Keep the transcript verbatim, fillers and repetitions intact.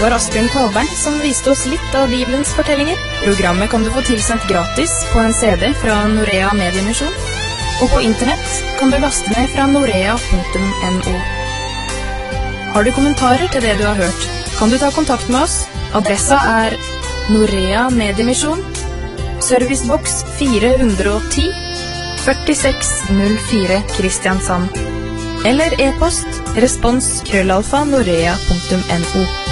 var Asbjørn Kvalberg som viste oss litt av Bibelens fortellinger. Programmet kan du få tilsendt gratis på en C D fra Norea Mediemisjon, og på internett kan du laste ned fra norea punktum no. Har du kommentarer til det du har hørt, kan du ta kontakt med oss. Adressa er Norea Mediemisjon, serviceboks fire hundre og ti, førtiseks null fire Kristiansand. Eller e-post respons krøllalfa norea punktum no.